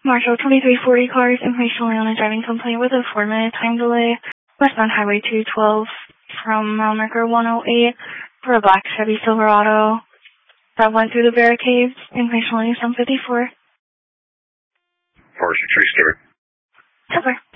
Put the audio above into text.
Marshall 2340 cars, information on a driving complaint with a 4-minute time delay westbound Highway 212 from mile marker 108 for a black Chevy Silverado that went through the barricades. Information on 54. Forest Tree Skipper. Silver.